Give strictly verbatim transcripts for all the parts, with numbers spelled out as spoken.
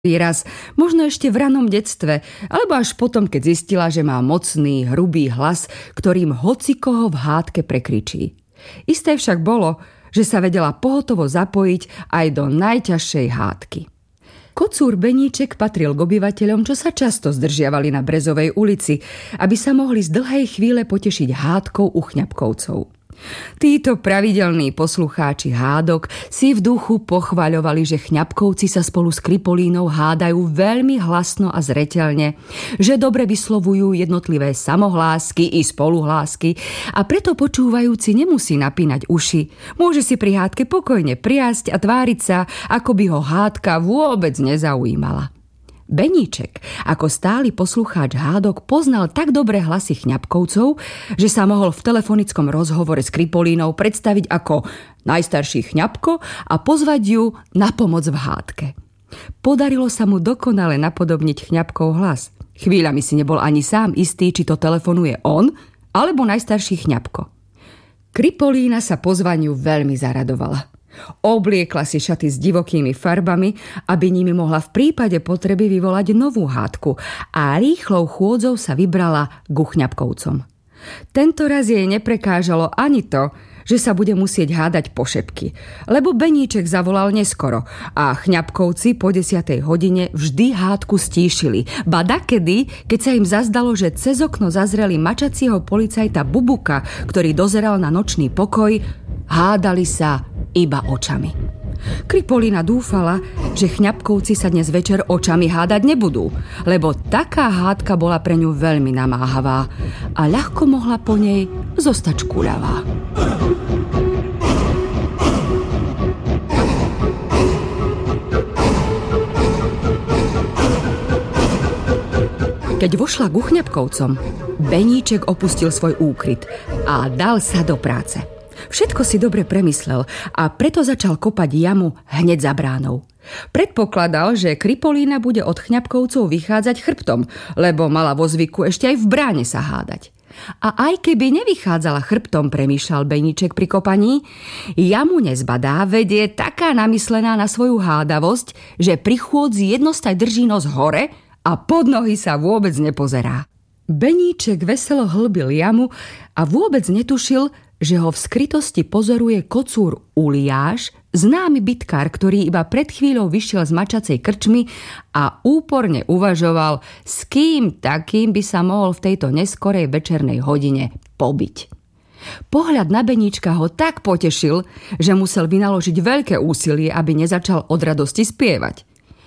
Raz, možno ešte v ranom detstve, alebo až potom, keď zistila, že má mocný, hrubý hlas, ktorým hocikoho v hádke prekričí. Isté však bolo, že sa vedela pohotovo zapojiť aj do najťažšej hádky. Kocúr Beníček patril k obyvateľom, čo sa často zdržiavali na Brezovej ulici, aby sa mohli z dlhej chvíle potešiť hádkou u chňapkovcov. Títo pravidelní poslucháči hádok si v duchu pochvaľovali, že chňapkovci sa spolu s Kripolínou hádajú veľmi hlasno a zreteľne, že dobre vyslovujú jednotlivé samohlásky i spoluhlásky a preto počúvajúci nemusí napínať uši. Môže si pri hádke pokojne priasť a tváriť sa, ako by ho hádka vôbec nezaujímala. Beníček, ako stály poslucháč hádok, poznal tak dobre hlasy chňapkovcov, že sa mohol v telefonickom rozhovore s Kripolínou predstaviť ako najstarší chňapko a pozvať ju na pomoc v hádke. Podarilo sa mu dokonale napodobniť chňapkov hlas. Chvíľami si nebol ani sám istý, či to telefonuje on, alebo najstarší chňapko. Kripolína sa pozvaniu veľmi zaradovala. Obliekla si šaty s divokými farbami, aby nimi mohla v prípade potreby vyvolať novú hádku a rýchlou chôdzou sa vybrala ku chňapkovcom. Tento raz jej neprekážalo ani to, že sa bude musieť hádať po šepky, lebo Beníček zavolal neskoro a chňapkovci po desiatej hodine vždy hádku stíšili. Ba dakedy, keď sa im zazdalo, že cez okno zazreli mačacieho policajta Bubuka, ktorý dozeral na nočný pokoj, hádali sa iba očami. Kripolína dúfala, že chňapkovci sa dnes večer očami hádať nebudú, lebo taká hádka bola pre ňu veľmi namáhavá a ľahko mohla po nej zostať škúľavá. Keď vošla ku chňapkovcom, Beníček opustil svoj úkryt a dal sa do práce. Všetko si dobre premyslel a preto začal kopať jamu hneď za bránou. Predpokladal, že Kripolína bude od chňapkovcov vychádzať chrbtom, lebo mala vo zvyku ešte aj v bráne sa hádať. A aj keby nevychádzala chrbtom, premýšľal Beníček pri kopaní, jamu nezbadá, vedie taká namyslená na svoju hádavosť, že pri chôdzi jednostaj drží nos hore a pod nohy sa vôbec nepozerá. Beníček veselo hlbil jamu a vôbec netušil, že ho v skrytosti pozoruje kocúr Uliáš, známy bitkár, ktorý iba pred chvíľou vyšiel z mačacej krčmy a úporne uvažoval, s kým takým by sa mohol v tejto neskorej večernej hodine pobiť. Pohľad na Beníčka ho tak potešil, že musel vynaložiť veľké úsilie, aby nezačal od radosti spievať.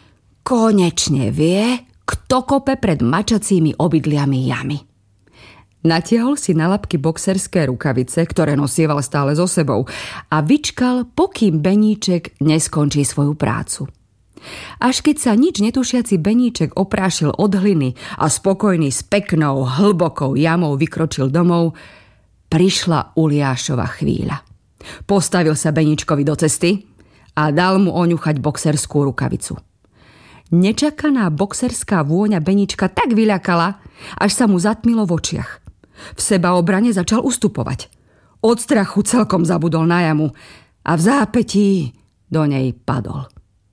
Konečne vie, kto kope pred mačacími obydliami jamy. Natiahol si na labky boxerské rukavice, ktoré nosieval stále so sebou a vyčkal, pokým Beníček neskončí svoju prácu. Až keď sa nič netušiaci Beníček oprášil od hliny a spokojný s peknou, hlbokou jamou vykročil domov, prišla Uliášova chvíľa. Postavil sa Beníčkovi do cesty a dal mu oňuchať boxerskú rukavicu. Nečakaná boxerská vôňa Beníčka tak vyľakala, až sa mu zatmilo v očiach. V sebaobrane začal ustupovať. Od strachu celkom zabudol na jamu a v zápätí do nej padol.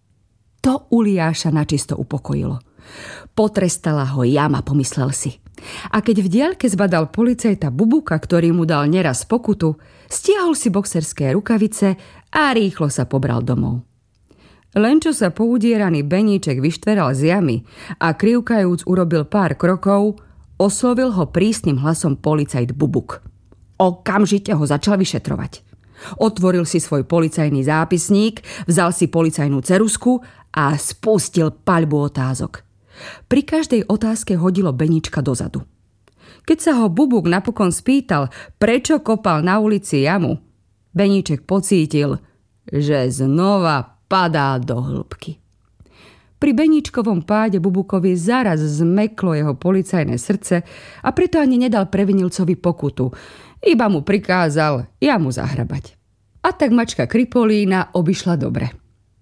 To Uliáša načisto upokojilo. Potrestala ho jama, pomyslel si. A keď v diaľke zbadal policajta Bubuka, ktorý mu dal neraz pokutu, stiahol si boxerské rukavice a rýchlo sa pobral domov. Len čo sa poudieraný Beníček vyštveral z jamy a krivkajúc urobil pár krokov, oslovil ho prísnym hlasom policajt Bubuk. Okamžite ho začal vyšetrovať. Otvoril si svoj policajný zápisník, vzal si policajnú ceruzku a spustil paľbu otázok. Pri každej otázke hodilo Beníčka dozadu. Keď sa ho Bubuk napokon spýtal, prečo kopal na ulici jamu, Beníček pocítil, že znova padá do hĺbky. Pri Beníčkovom páde Bubukovi zaraz zmeklo jeho policajné srdce a preto ani nedal previnilcovi pokutu. Iba mu prikázal jamu zahrabať. A tak mačka Kripolína obišla dobre.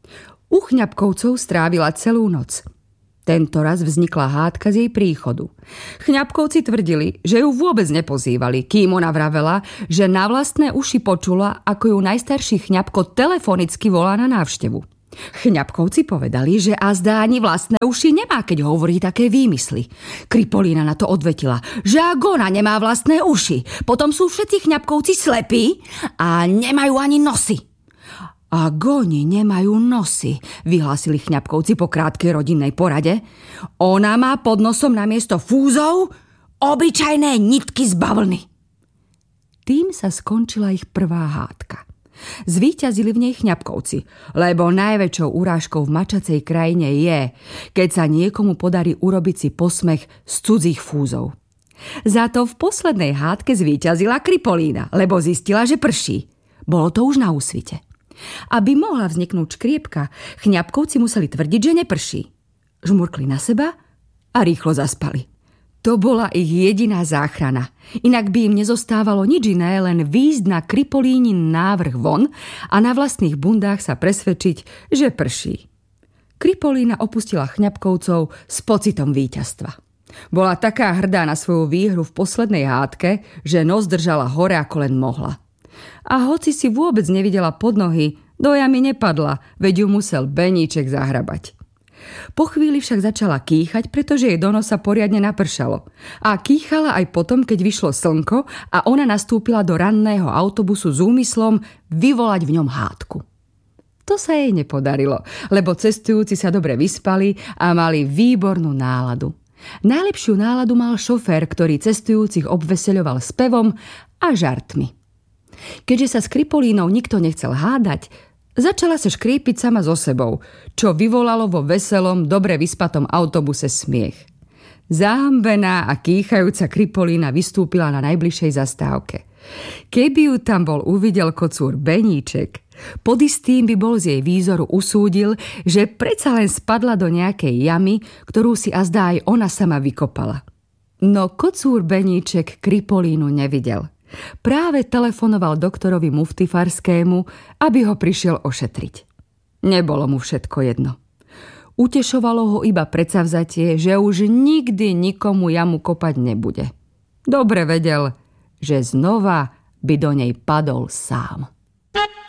U chňapkovcov strávila celú noc. Tento raz vznikla hádka z jej príchodu. Chňapkovci tvrdili, že ju vôbec nepozývali, kým ona vravela, že na vlastné uši počula, ako ju najstarší chňapko telefonicky volá na návštevu. Chňapkovci povedali, že azda ani vlastné uši nemá, keď hovorí také výmysly. Kripolína na to odvetila, že ak ona nemá vlastné uši, potom sú všetci chňapkovci slepí a nemajú ani nosy. A oni nemajú nosy, vyhlásili chňapkovci po krátkej rodinnej porade. Ona má pod nosom namiesto fúzov obyčajné nitky z bavlny. Tým sa skončila ich prvá hádka. Zvíťazili v nej chňapkovci, lebo najväčšou urážkou v mačacej krajine je, keď sa niekomu podarí urobiť si posmech z cudzích fúzov. Za to v poslednej hádke zvíťazila Kripolína, lebo zistila, že prší. Bolo to už na úsvite. Aby mohla vzniknúť škriepka, chňapkovci museli tvrdiť, že neprší. Žmurkli na seba a rýchlo zaspali. To bola ich jediná záchrana. Inak by im nezostávalo nič iné, len výjsť na Kripolínin návrh von a na vlastných bundách sa presvedčiť, že prší. Kripolína opustila chňapkovcov s pocitom víťazstva. Bola taká hrdá na svoju výhru v poslednej hádke, že nos držala hore ako len mohla. A hoci si vôbec nevidela pod nohy, do jamy nepadla, veď ju musel Beníček zahrabať. Po chvíli však začala kýchať, pretože jej do nosa poriadne napršalo. A kýchala aj potom, keď vyšlo slnko a ona nastúpila do ranného autobusu s úmyslom vyvolať v ňom hádku. To sa jej nepodarilo, lebo cestujúci sa dobre vyspali a mali výbornú náladu. Najlepšiu náladu mal šofér, ktorý cestujúcich obveseľoval spevom a žartmi. Keďže sa s Kripolínou nikto nechcel hádať, začala sa škrípiť sama so sebou, čo vyvolalo vo veselom, dobre vyspatom autobuse smiech. Zahambená a kýchajúca Kripolína vystúpila na najbližšej zastávke. Keby ju tam bol uvidel kocúr Beníček, pod istým by bol z jej výzoru usúdil, že predsa len spadla do nejakej jamy, ktorú si azda aj ona sama vykopala. No kocúr Beníček Kripolínu nevidel. Práve telefonoval doktorovi Muftifarskému, aby ho prišiel ošetriť. Nebolo mu všetko jedno. Utešovalo ho iba predsavzatie, že už nikdy nikomu jamu kopať nebude. Dobre vedel, že znova by do nej padol sám.